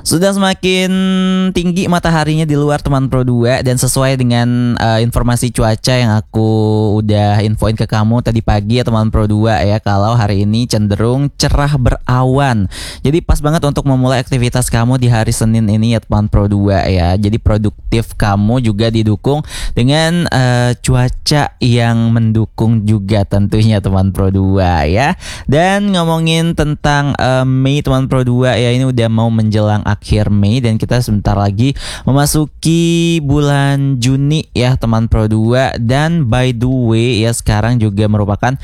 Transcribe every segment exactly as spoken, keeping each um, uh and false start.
Sudah semakin tinggi mataharinya di luar teman Pro dua, dan sesuai dengan uh, informasi cuaca yang aku udah infoin ke kamu tadi pagi ya teman Pro dua ya, kalau hari ini cenderung cerah berawan. Jadi pas banget untuk memulai aktivitas kamu di hari Senin ini ya teman Pro dua ya. Jadi produktif kamu juga didukung dengan uh, cuaca yang mendukung juga tentunya teman Pro dua ya. Dan ngomongin tentang uh, Mei teman Pro dua ya, ini udah mau menjelang akhir Mei dan kita sebentar lagi memasuki bulan Juni ya teman Pro dua. Dan by the way ya, sekarang juga merupakan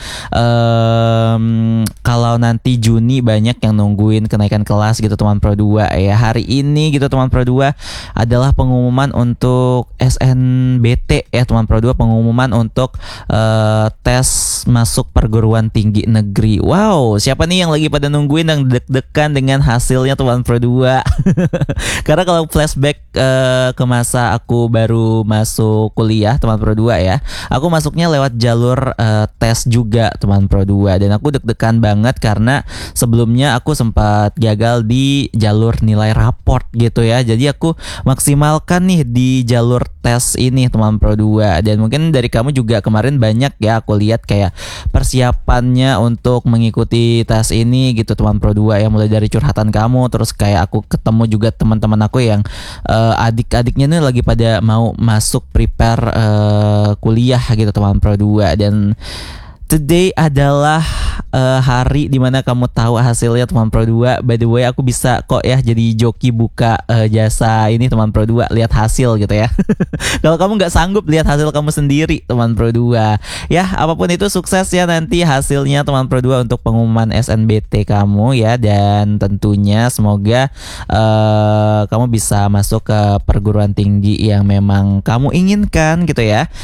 um, kalau nanti Juni banyak yang nungguin kenaikan kelas gitu teman Pro dua ya. Hari ini gitu teman Pro dua adalah pengumuman untuk S N B T ya teman Pro dua, pengumuman untuk uh, tes masuk perguruan tinggi negeri. Wow, siapa nih yang lagi pada nungguin dan deg-degan dengan hasilnya teman Pro dua? Karena kalau flashback uh, ke masa aku baru masuk kuliah teman Pro dua ya, aku masuknya lewat jalur uh, tes juga teman Pro dua, dan aku deg-degan banget karena sebelumnya aku sempat gagal di jalur nilai raport gitu ya. Jadi aku maksimalkan nih di jalur tes ini teman Pro dua, dan mungkin dari kamu juga kemarin banyak ya aku lihat kayak persiapannya untuk mengikuti tes ini gitu teman Pro dua ya, mulai dari curhatan kamu, terus kayak aku ketemu juga teman-teman aku yang uh, adik-adiknya nih lagi pada mau masuk prepare uh, kuliah gitu teman Pro dua. Dan today adalah uh, hari dimana kamu tahu hasilnya teman Pro dua. By the way, aku bisa kok ya jadi joki buka uh, jasa ini teman Pro dua, lihat hasil gitu ya. Kalau kamu nggak sanggup lihat hasil kamu sendiri teman Pro dua. Ya, apapun itu sukses ya nanti hasilnya teman Pro dua untuk pengumuman S N B T kamu ya. Dan tentunya semoga uh, kamu bisa masuk ke perguruan tinggi yang memang kamu inginkan gitu ya.